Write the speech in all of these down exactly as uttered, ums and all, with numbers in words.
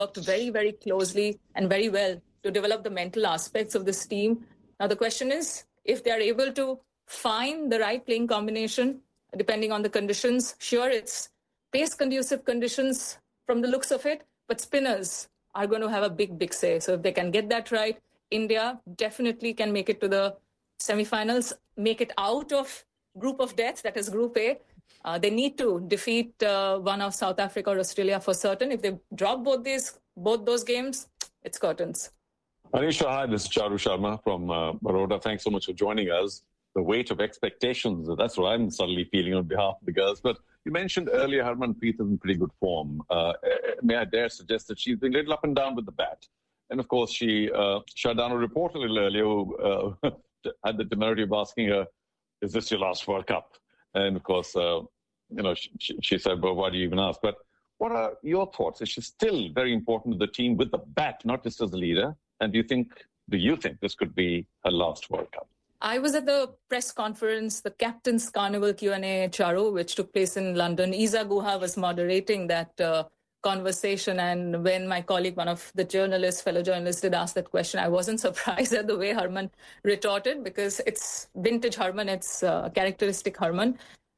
worked very, very closely and very well to develop the mental aspects of this team. Now, the question is, if they are able to find the right playing combination, depending on the conditions, sure, it's pace-conducive conditions from the looks of it, but spinners are going to have a big, big say. So if they can get that right, India definitely can make it to the semifinals, make it out of group of death, that is Group A. Uh, they need to defeat uh, one of South Africa or Australia for certain. If they drop both these, both those games, it's curtains. Anisha, hi, this is Charu Sharma from uh, Baroda. Thanks so much for joining us. The weight of expectations, that's what I'm suddenly feeling on behalf of the girls. But you mentioned earlier Harmanpreet is in pretty good form. Uh, may I dare suggest that she's been a little up and down with the bat. And of course, she uh, shut down a reporter a little earlier who uh, had the temerity of asking her, is this your last World Cup? And of course, uh, you know, she, she said, well, why do you even ask? But what are your thoughts? Is she still very important to the team with the bat, not just as a leader? And do you think, do you think this could be her last World Cup? I was at the press conference, the Captain's Carnival Q and A, Charu, which took place in London. Isa Guha was moderating that uh, conversation. And when my colleague, one of the journalists, fellow journalists, did ask that question, I wasn't surprised at the way Harman retorted, because it's vintage Harman, it's uh, characteristic Harman.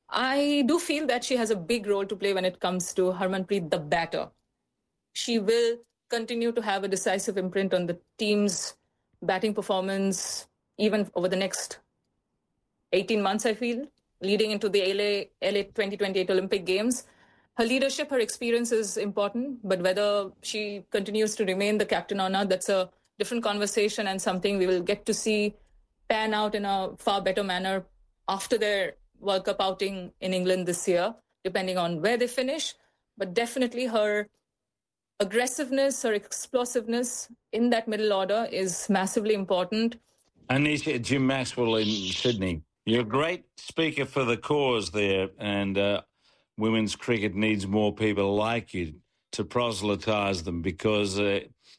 I do feel that she has a big role to play when it comes to Harmanpreet, the batter. She will continue to have a decisive imprint on the team's batting performance, even over the next eighteen months, I feel, leading into the L A, L A twenty twenty-eight Olympic Games. Her leadership, her experience is important, but whether she continues to remain the captain or not, that's a different conversation and something we will get to see pan out in a far better manner after their World Cup outing in England this year, depending on where they finish. But definitely her aggressiveness, her explosiveness in that middle order is massively important. Anisha, Jim Maxwell in Sydney. You're a great speaker for the cause there, and uh, women's cricket needs more people like you to proselytise them, because uh,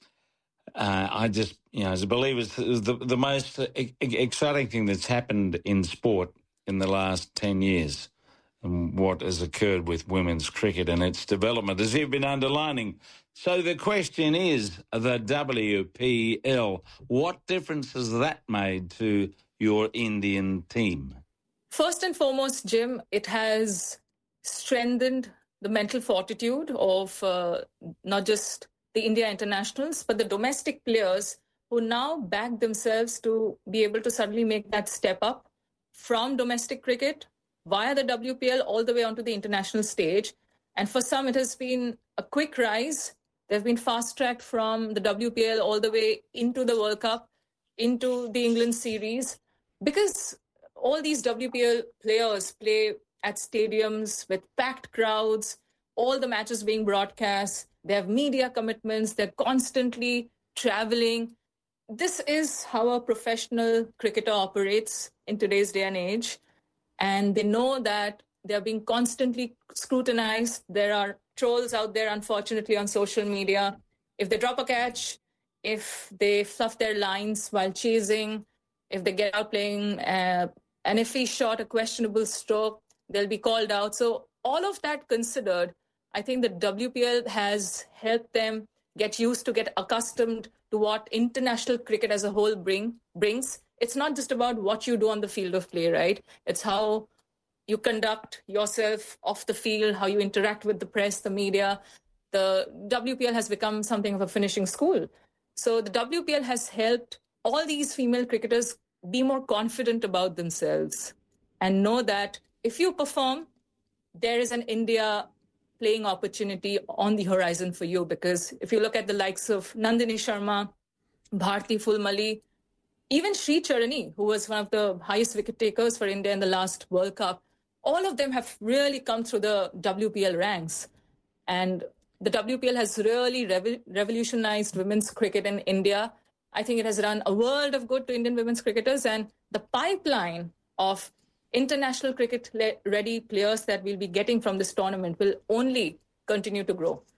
uh, I just, you know, as a believer, it's the, the most exciting thing that's happened in sport in the last ten years, and what has occurred with women's cricket and its development, as you've been underlining. So the question is, the W P L, what difference has that made to your Indian team? First and foremost, Jim, it has strengthened the mental fortitude of uh, not just the India internationals, but the domestic players who now back themselves to be able to suddenly make that step up from domestic cricket via the W P L all the way onto the international stage. And for some, it has been a quick rise. They've been fast-tracked from the W P L all the way into the World Cup, into the England series, because all these W P L players play at stadiums with packed crowds, all the matches being broadcast, they have media commitments, they're constantly traveling. This is how a professional cricketer operates in today's day and age. And they know that they're being constantly scrutinized. There are trolls out there, unfortunately, on social media. If they drop a catch, if they fluff their lines while chasing, if they get out playing uh, an iffy shot, a questionable stroke, they'll be called out. So all of that considered, I think the W P L has helped them get used to, get accustomed to what international cricket as a whole bring brings. It's not just about what you do on the field of play, right? It's how you conduct yourself off the field, how you interact with the press, the media. The W P L has become something of a finishing school. So the W P L has helped all these female cricketers be more confident about themselves and know that if you perform, there is an India playing opportunity on the horizon for you. Because if you look at the likes of Nandini Sharma, Bharti Fulmali, even Sri Charani, who was one of the highest wicket takers for India in the last World Cup, all of them have really come through the W P L ranks. And the W P L has really rev- revolutionized women's cricket in India. I think it has done a world of good to Indian women's cricketers, and the pipeline of international cricket-ready players that we'll be getting from this tournament will only continue to grow.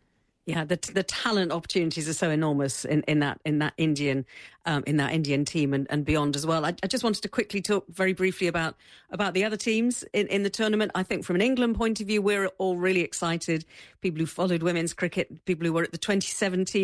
Yeah, the the talent opportunities are so enormous in, in that in that Indian um, in that Indian team and, and beyond as well. I, I just wanted to quickly talk very briefly about about the other teams in, in the tournament. I think from an England point of view, we're all really excited. People who followed women's cricket, people who were at the twenty seventeen